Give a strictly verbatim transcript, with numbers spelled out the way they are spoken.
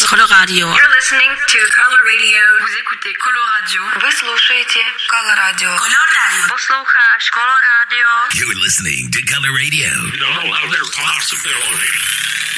Coloradio. You're listening to Coloradio. Vous écoutez Coloradio. Вы слушаете Coloradio. Coloradio. Posloucháš Coloradio. You're listening to Coloradio. No other possibility.